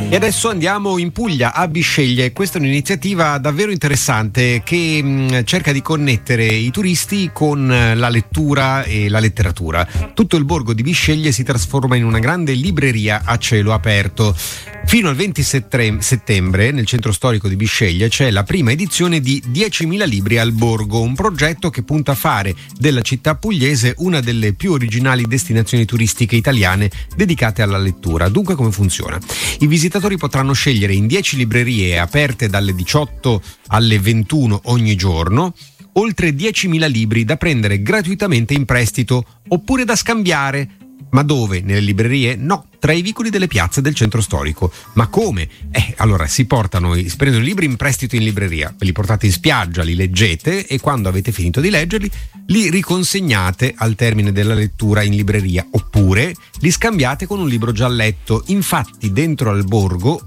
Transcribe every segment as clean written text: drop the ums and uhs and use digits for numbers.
E adesso andiamo in Puglia, a Bisceglie. Questa è un'iniziativa davvero interessante che cerca di connettere i turisti con la lettura e la letteratura. Tutto il borgo di Bisceglie si trasforma in una grande libreria a cielo aperto. Fino al 20 settembre, nel centro storico di Bisceglie, c'è la prima edizione di 10.000 libri al borgo, un progetto che punta a fare della città pugliese una delle più originali destinazioni turistiche italiane dedicate alla lettura. Dunque, come funziona? I visitatori potranno scegliere in 10 librerie aperte dalle 18 alle 21 ogni giorno oltre 10.000 libri da prendere gratuitamente in prestito oppure da scambiare. Ma dove? Nelle librerie? No, tra i vicoli delle piazze del centro storico. Ma come? Allora si prendono i libri in prestito in libreria, ve li portate in spiaggia, li leggete e quando avete finito di leggerli li riconsegnate al termine della lettura in libreria oppure li scambiate con un libro già letto. Infatti dentro al borgo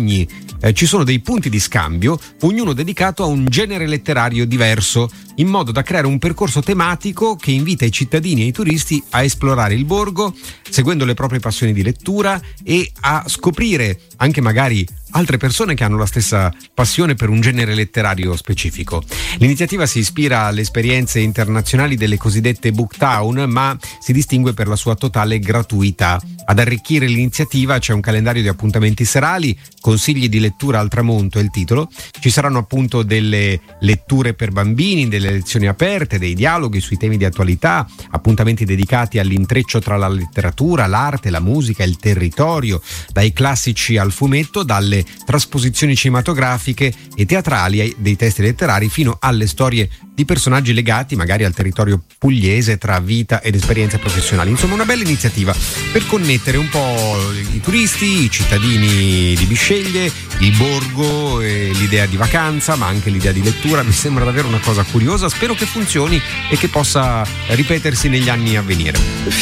ci sono dei punti di scambio, ognuno dedicato a un genere letterario diverso, in modo da creare un percorso tematico che invita i cittadini e i turisti a esplorare il borgo, seguendo le proprie passioni di lettura e a scoprire anche magari altre persone che hanno la stessa passione per un genere letterario specifico. L'iniziativa si ispira alle esperienze internazionali delle cosiddette Book Town, ma si distingue per la sua totale gratuità. Ad arricchire l'iniziativa c'è un calendario di appuntamenti serali, consigli di lettura al tramonto è il titolo. Ci saranno appunto delle letture per bambini, delle lezioni aperte, dei dialoghi sui temi di attualità, appuntamenti dedicati all'intreccio tra la letteratura, l'arte, la musica, il territorio, dai classici al fumetto, dalle trasposizioni cinematografiche e teatrali dei testi letterari fino alle storie di personaggi legati magari al territorio pugliese tra vita ed esperienze professionali. Insomma, una bella iniziativa per connettere un po' i turisti, i cittadini di Bisceglie, il borgo, l'idea di vacanza, ma anche l'idea di lettura. Mi sembra davvero una cosa curiosa, spero che funzioni e che possa ripetersi negli anni a venire.